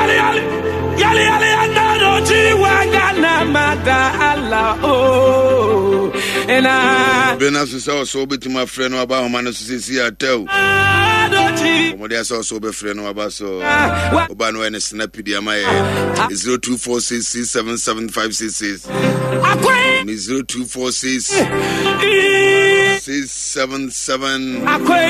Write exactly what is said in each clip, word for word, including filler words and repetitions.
yali yali yali yali andano chiwagana mata Allah oh ena bena so so betima frɛ no aba homa no so sisi atew mo dia so so be frɛ no aba so oba no ene snap dia ma ye zero two four six six seven seven five six six ni zero two four six six seven seven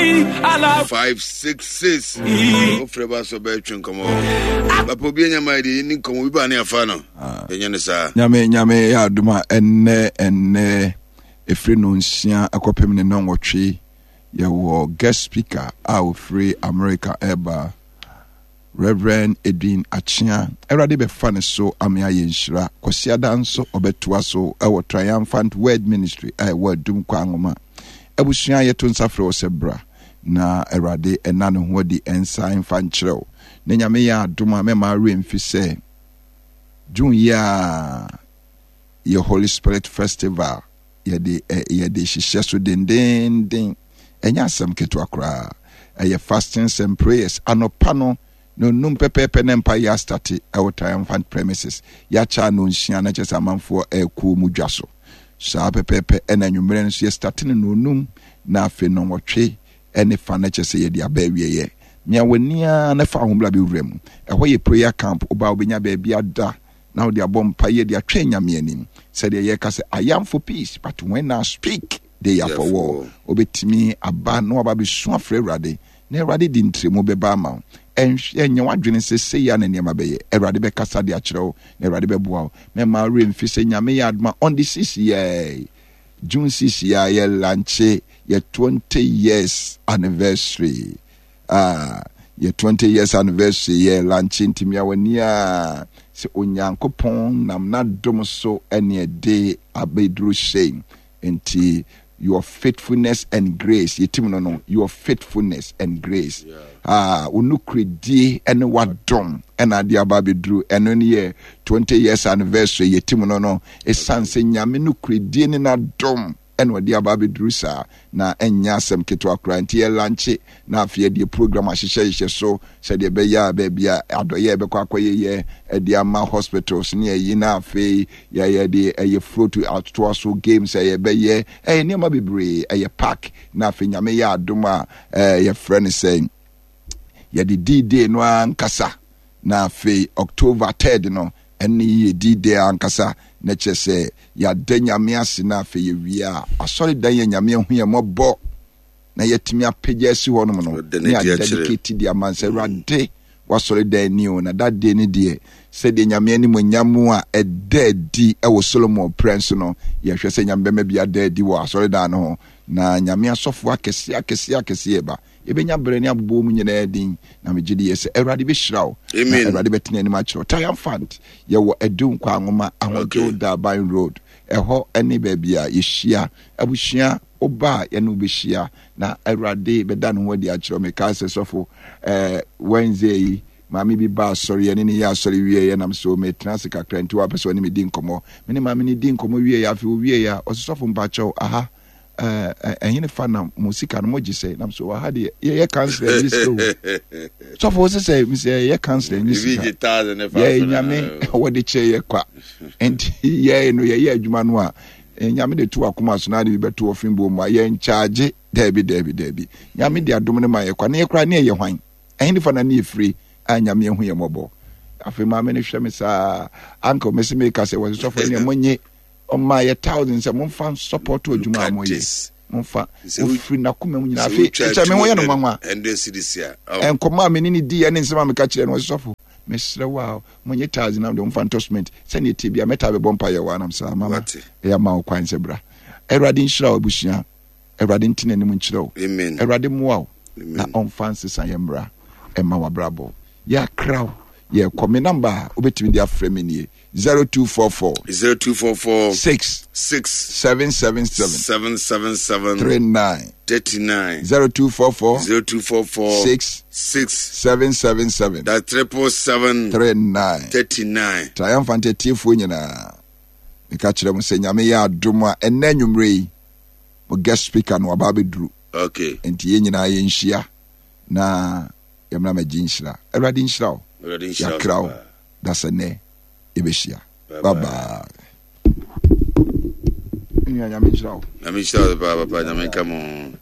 five six six o frɛ ba so be twin komo ba po bi nya ma di ni komo bi ba ne afa no enya ne sa nyame nyame ya aduma enne enne efri no nsia akopem ne no nwotwe ye wo guest speaker out free America eba Reverend Edwin Achia erade be fa so amia ye nhira kwasiada nso obetua so e wo Triumphant Word Ministry e wo dum kwa ngoma ebusua ye to nsafre wo sebra na erade ena ne ho di ensa mfa nkyerɛw ne nyame ya adoma me ma remfi se June ya ye Holy Spirit Festival ye de ye de hihye so den den den enya asem keto akra ye fastings and prayers anopa no no num pepepe ne mpa ya start e wo Triumphant premises ya cha no nhia na chesa manfo e ku mu dwaso sa pepepe ena nwumere nso ye start ne no num na afi no wotwe ene fa na chese ye dia ba wie ye mia wania na fa hombla be wurem e ho ye prayer camp oba obenya ba bia da na wo dia bom pa ye dia twa nyame anim said ye ka say I am for peace but when I speak they are for war obetimi aba no aba be so afre Awurade na Awurade di ntremu beba ma enye wadwene se se ya na niam be ye Awurade be kasa de akyerew na Awurade be boa me ma remfi se nyame ya adma on the sixth year June sixth year ye lanche ye twenty years anniversary ah ye twenty years anniversary ye lanche ntimi awania se onyankopon nam na dom so ene de abedru shame enti your faithfulness and grace yetim no no your faithfulness and grace yeah. ah unukredi ene wadom ena de abedru eno ne ye twenty years anniversary yetim no no esanse nyame nukredi ne na dom eno de abedru sa na enya asem keto akra nti ye lanche na afie de program ahihye hye so se de be ya ba bia adoye be kwa kwaye ye de ama hospitals ne yi na afi ya ye de ye float out to so games ye be ye eh ne ma bebre ye park na afi nyame ya adoma eh ye friend say ye de D-Day no ankasa na afi October third no eni ye D-Day ankasa na chese ya danyame ase na afi ye wia asori dan ye nyame hu ye mobo na yetimi apagya si ho no no na dedicate dia manse Awurade wasori dan ni o na that day ni de se de nyame ani monyamu a edadi e wo Solomon Prince no ye hwe se nyame be bia dadi wo asori dan no na nyame asofo akese akese akese eba ebenya brani abbo mu nyina edin na megidi ye se Awurade be hyirawo amen Awurade betini ani ma kyerɛ Triumphant ye wo edun kwa ngoma ahojo da Ban Road eho ene ba bia ye hia abuhia oba ye no be hia na Awurade be da no wadi a kyerɛ me ka se sofo eh Wednesday mami bi ba sorry ene ne ya sorry wie ye nam so me trans kakra nti wa person ne me din komo me ne mami ne din komo wie ya afi wie ya osofo mpa kyɛw aha eh ehine fa na musika no moji say nam so wa ha de ye cancel this show so for say me say ye cancel this show ye nyame wo de che ye kwa enti ye no ye ye adwuma no a nyame de tu akoma so na de beto ofin bo mu ye charge debi debi debi nyame de adom ne ma ye kwa na ye kra na ye hwan ehine fa na na free a nyame hu ye mobo afi ma me ne hwe me sa uncle me se me ka say wo so for ne monye on my thousands and monfa support to adwuma mo ye monfa ofri na kuma mu nyina afi echa me ho ye no manwa endo sidis ya en koma me ni di ye ne nsema me ka kire no sofo me sre wow monye thousand na de monfa endorsement se ne tie bia meta be bompa ye wa nam sa mama e ma o kwan se bra Awurade nhyira obushia Awurade ntine ne mu nkyerɛ amen Awurade muwa na on fancy san ye mbra e ma wa brabo ya kraw ye come number obetimi dia frame ni zero two four four zero two four four six six seven seven seven seven seven seven three nine thirty nine zero two four four zero two four four six six seven seven seven that triple seven three nine thirty nine Triumphant tiefo nyina meka kire mo se nyame ya adom a ena nwumre yi mo guest speaker no aba beduru okay enti ye nyina ye nhia na yemna magin hyira Awurade nhyira yɛakra wo da sɛ nɛ yɛbɛhyia bye bye nyame nhyira wo nyame nhyira wo papa nyame nka mo